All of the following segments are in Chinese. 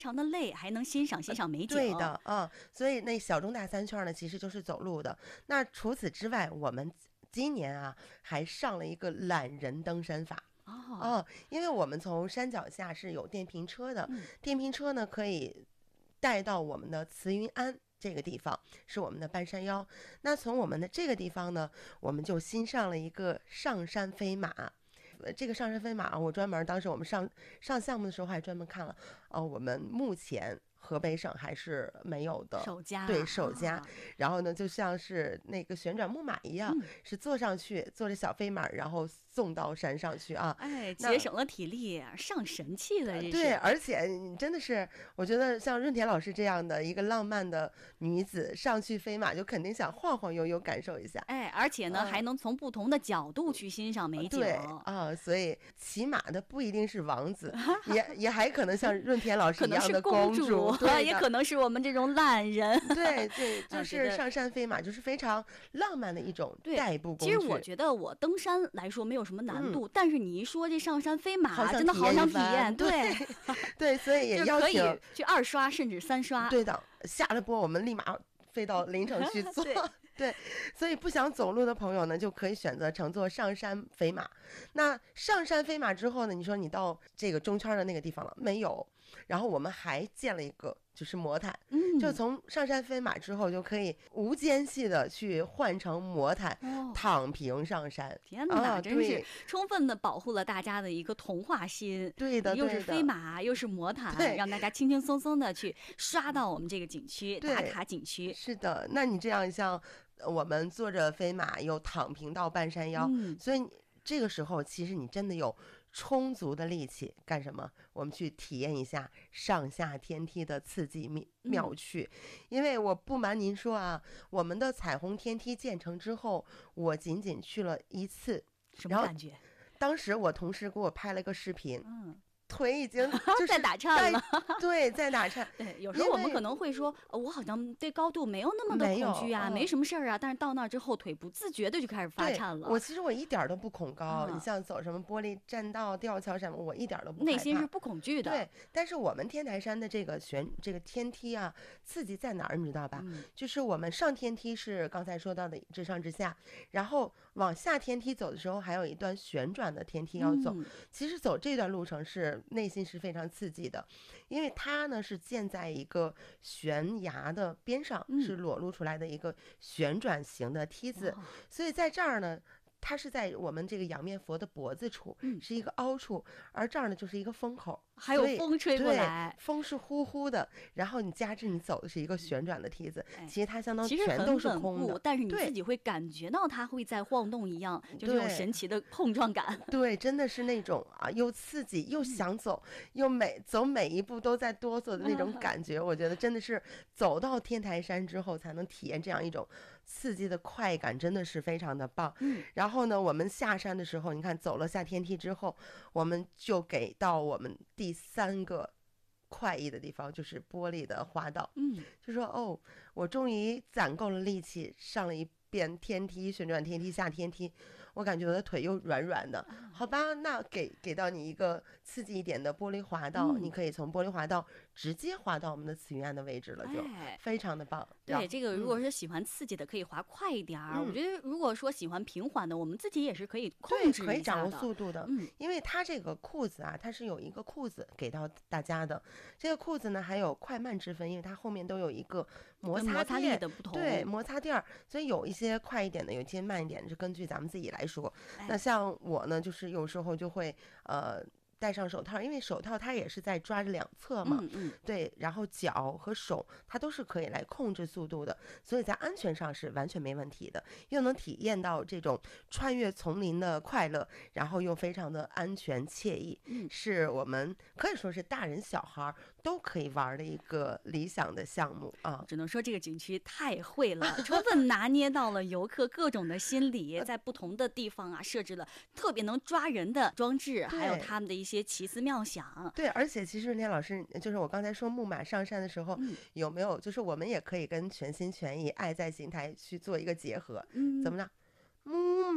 常的累，还能欣赏美景。 对的，所以那小中大3圈呢，其实就是走路的。那除此之外，我们今年啊还上了一个懒人登山法。因为我们从山脚下是有电瓶车的，电瓶车呢可以带到我们的慈云庵这个地方，是我们的半山腰。那从我们的这个地方呢，我们就新上了一个上山飞马。这个上山飞马，我专门当时我们上项目的时候还专门看了，我们目前河北省还是没有的， 首家， 对，首家。然后呢，就像是那个旋转木马一样，是坐上去，坐着小飞马，然后送到山上去啊！ 哎，节省了体力，上神气了，这是。 对，而且你真的是，我觉得像润田老师这样的一个浪漫的女子上去飞马，就肯定想晃晃悠悠感受一下。 哎，而且呢，还能从不同的角度去欣赏美景。 对啊，所以骑马的不一定是王子，也还可能像润田老师一样的公主， 对，也可能是我们这种懒人。 对，就是上山飞马，就是非常浪漫的一种代步工具。 其实我觉得我登山来说没有什么难度，但是你一说这上山飞马，真的好想体验。对对，所以也邀请可以去2刷甚至3刷。 对的，下了播我们立马飞到临城去做。对，所以不想走路的朋友呢，就可以选择乘坐上山飞马。那上山飞马之后呢，你说你到这个中圈的那个地方了没有？然后我们还建了一个就是魔毯，就从上山飞马之后就可以无间隙的去换成魔毯，躺平上山。 天哪，真是充分的保护了大家的一个童话心。 对的， 又是飞马又是魔毯，让大家轻轻松松的去刷到我们这个景区，打卡景区。 是的，那你这样像我们坐着飞马又躺平到半山腰，所以这个时候其实你真的有充足的力气干什么？我们去体验一下上下天梯的刺激妙趣。因为我不瞒您说啊，我们的彩虹天梯建成之后，我仅仅去了1次。 什么感觉？ 当时我同事给我拍了个视频，腿已经就是在打颤了。 对，在打颤。 对，有时候我们可能会说，我好像对高度没有那么的恐惧啊，没什么事儿啊，但是到那之后腿不自觉的就开始发颤了。 其实我一点都不恐高，你像走什么玻璃栈道、吊桥什么，我一点都不害怕， 内心是不恐惧的。 对，但是我们天台山的这个天梯啊，刺激在哪儿你知道吧？就是我们上天梯是刚才说到的直上直下，然后往下天梯走的时候还有一段旋转的天梯要走。其实走这段路程是内心是非常刺激的，因为它呢是建在一个悬崖的边上，是裸露出来的一个旋转型的梯子，所以在这儿呢，它是在我们这个仰面佛的脖子处，是一个凹处，而这儿呢就是一个风口， 还有风吹过来， 风是呼呼的，然后你加之你走的是一个旋转的梯子，其实它相当全都是空的， 但是你自己会感觉到它会在晃动一样，就这种神奇的碰撞感。 对，真的是那种又刺激又想走，又走每一步都在哆嗦的那种感觉。我觉得真的是走到天台山之后才能体验这样一种刺激的快感，真的是非常的棒。然后呢，我们下山的时候，你看走了下天梯之后，我们就给到我们第3个快意的地方，就是玻璃的滑道。就说我终于攒够了力气上了一遍天梯，旋转天梯下天梯，我感觉我的腿又软软的。好吧，那给到你一个刺激一点的玻璃滑道，你可以从玻璃滑道直接滑到我们的慈云庵的位置了，就非常的棒。 对，这个如果是喜欢刺激的，可以滑快一点儿。我觉得如果说喜欢平缓的，我们自己也是可以控制一下的， 可以掌握速度的。因为它这个裤子啊，它是有一个裤子给到大家的。这个裤子呢还有快慢之分，因为它后面都有一个摩擦力的不同， 对，摩擦垫，所以有一些快一点的，有一些慢一点的，是根据咱们自己来说。那像我呢，就是有时候就会戴上手套，因为手套它也是在抓着两侧嘛，对，然后脚和手它都是可以来控制速度的，所以在安全上是完全没问题的，又能体验到这种穿越丛林的快乐，然后又非常的安全惬意，是我们可以说是大人小孩都可以玩的一个理想的项目啊！ 只能说这个景区太会了，充分拿捏到了游客各种的心理，在不同的地方啊设置了特别能抓人的装置，还有他们的一些奇思妙想。 对，而且其实润田老师，就是我刚才说木马上山的时候，有没有就是我们也可以跟全心全意爱在邢台去做一个结合？怎么着？木马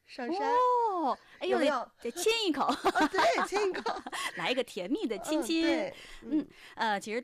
上山。 哦，哎呦， 有没有得亲一口， 啊，对，亲一口， 来一个甜蜜的亲亲。 对， 其实